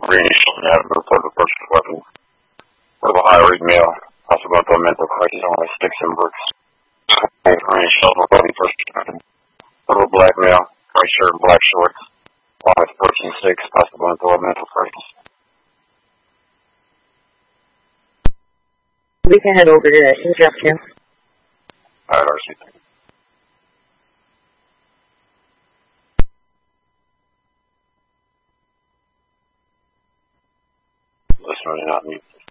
Greenish Avenue for the purchase of weapons. What of a high-rate male, possibly going through a mental crisis on like sticks and bricks. Greenish shelter for the purchase of weapons. What of a black male, white shirt and black shorts, long as approaching six, possibly going through a mental crisis. We can head over to injection. Alright, RC. Listener, not me.